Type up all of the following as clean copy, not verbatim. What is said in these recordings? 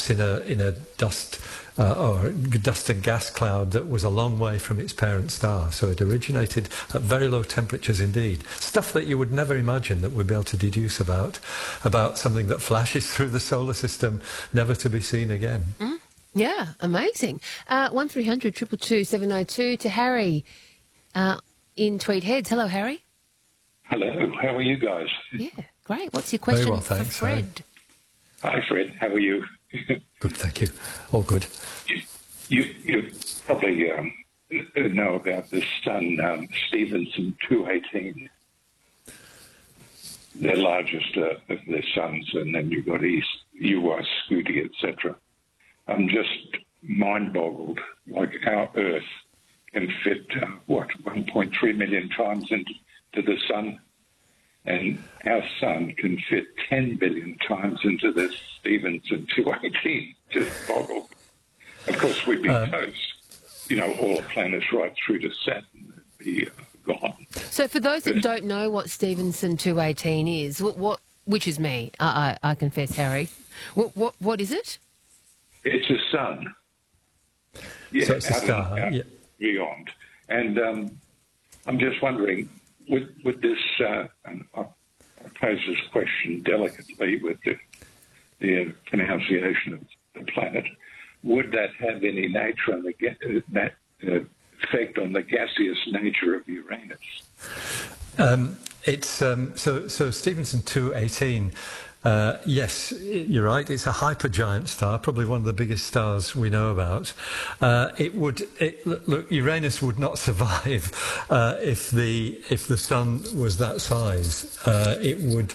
perhaps in a dust or dust and gas cloud that was a long way from its parent star. So it originated at very low temperatures indeed. Stuff that you would never imagine that we'd be able to deduce about something that flashes through the solar system, never to be seen again. Yeah, amazing. 1300 222 702 to Harry in Tweed Heads. Hello, Harry. Hello, how are you guys? Yeah, great. What's your question Very well, thanks, for Fred? Hi, Fred. How are you? Good, thank you. All good. You probably know about this sun, Stephenson 218, the largest of the suns, and then you've got UY Scuti, etc. I'm just mind-boggled. Like our Earth can fit, 1.3 million times into the sun, and our sun can fit 10 billion times into this Stephenson 218. Just boggled. Of course, we'd be toast. All the planets right through to Saturn would be gone. So for those that don't know what Stephenson 218 is, which is me, I confess, Harry, what is it? It's a sun. Yeah, so it's a star, out yeah. Beyond. And I'm just wondering, would this, and I pose this question delicately with the pronunciation of the planet, would that have any nature on that effect on the gaseous nature of Uranus? It's so Stephenson 218. Yes, you're right. It's a hypergiant star, probably one of the biggest stars we know about. Look, Uranus would not survive if the sun was that size. It would.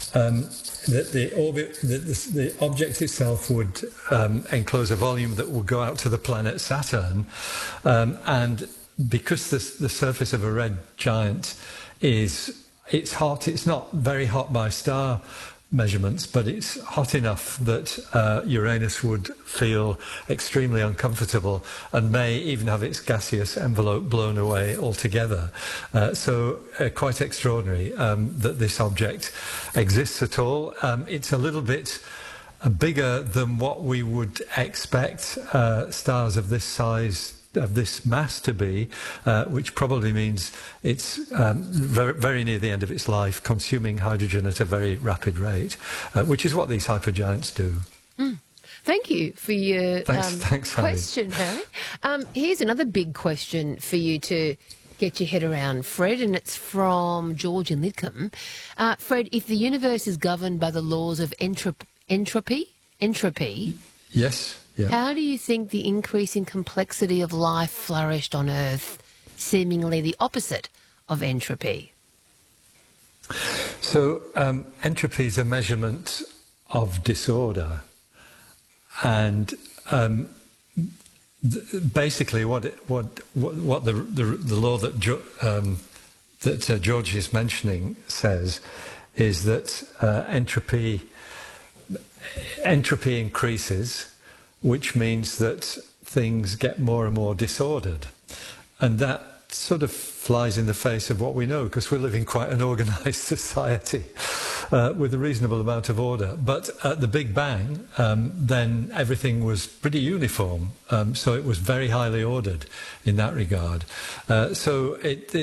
The object itself would enclose a volume that would go out to the planet Saturn, and because the surface of a red giant it's hot. It's not very hot by star measurements, but it's hot enough that Uranus would feel extremely uncomfortable and may even have its gaseous envelope blown away altogether. So quite extraordinary that this object exists at all. It's a little bit bigger than what we would expect stars of this size, of this mass to be, which probably means it's very, very near the end of its life, consuming hydrogen at a very rapid rate, which is what these hypergiants do. Thank you for your thanks, question, Harry. Here's another big question for you to get your head around, Fred, and it's from George in Lidcombe. Fred, if the universe is governed by the laws of entropy? Yes. Yeah. How do you think the increasing complexity of life flourished on Earth, seemingly the opposite of entropy? So entropy is a measurement of disorder, and basically what the law that George is mentioning says is that entropy increases, which means that things get more and more disordered. And that sort of flies in the face of what we know, because we're living quite an organised society with a reasonable amount of order. But at the Big Bang, then everything was pretty uniform. So it was very highly ordered in that regard. So